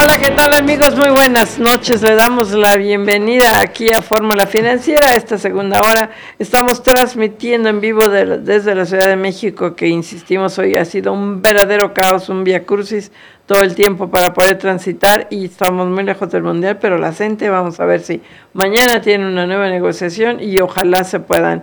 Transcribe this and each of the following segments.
Hola, ¿qué tal amigos? Muy buenas noches. Le damos la bienvenida aquí a Fórmula Financiera. Esta segunda hora estamos transmitiendo en vivo desde la Ciudad de México, que insistimos hoy ha sido un verdadero caos, un viacrucis todo el tiempo para poder transitar y estamos muy lejos del Mundial, pero la gente, vamos a ver si mañana tiene una nueva negociación y ojalá se puedan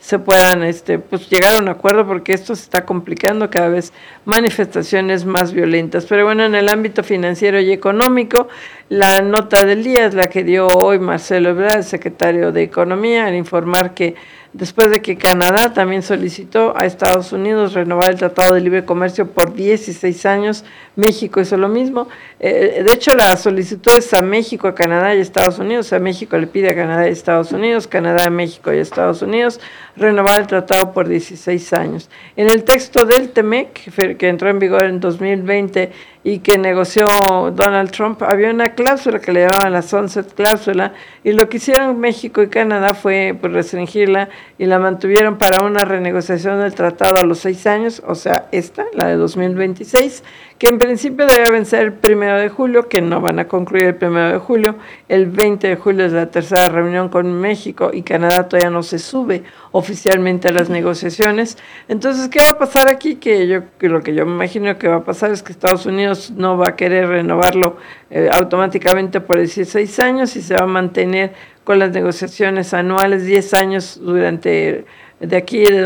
pues llegar a un acuerdo, porque esto se está complicando, cada vez manifestaciones más violentas. Pero bueno, en el ámbito financiero y económico, la nota del día es la que dio hoy Marcelo Ebrard, el secretario de Economía, al informar que después de que Canadá también solicitó a Estados Unidos renovar el Tratado de Libre Comercio por 16 años, México hizo lo mismo. De hecho, la solicitud es a México, a Canadá y a Estados Unidos. A México le pide a Canadá y Estados Unidos, Canadá a México y a Estados Unidos, renovar el tratado por 16 años. En el texto del TEMEC, que entró en vigor en 2020 y que negoció Donald Trump, había una cláusula que le llamaban la Sunset Cláusula, y lo que hicieron México y Canadá fue pues restringirla y la mantuvieron para una renegociación del tratado a los 6 años, o sea, la de 2026, que en principio debe vencer el 1 de julio, que no van a concluir el 1 de julio, el 20 de julio es la tercera reunión con México y Canadá todavía no se sube oficialmente a las negociaciones. Entonces, ¿qué va a pasar aquí? Lo que yo me imagino que va a pasar es que Estados Unidos no va a querer renovarlo automáticamente por 16 años y se va a mantener con las negociaciones anuales 10 años de aquí de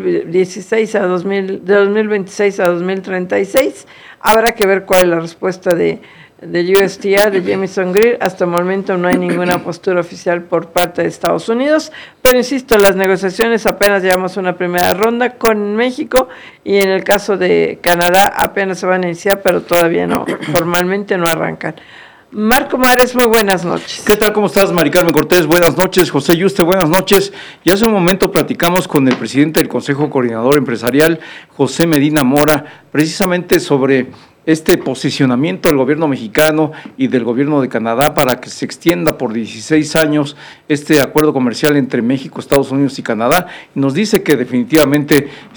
2026 a de 2026 a 2036. Habrá que ver cuál es la respuesta de USTR, de Jamieson Greer. Hasta el momento no hay ninguna postura oficial por parte de Estados Unidos, pero insisto, las negociaciones apenas llevamos una primera ronda con México, y en el caso de Canadá apenas se van a iniciar, pero todavía no, formalmente no arrancan. Marco Mares, muy buenas noches. ¿Qué tal? ¿Cómo estás, Mari Carmen Cortés? Buenas noches. José Yuste, buenas noches. Y hace un momento platicamos con el presidente del Consejo Coordinador Empresarial, José Medina Mora, precisamente sobre este posicionamiento del gobierno mexicano y del gobierno de Canadá para que se extienda por 16 años este acuerdo comercial entre México, Estados Unidos y Canadá. Y nos dice que definitivamente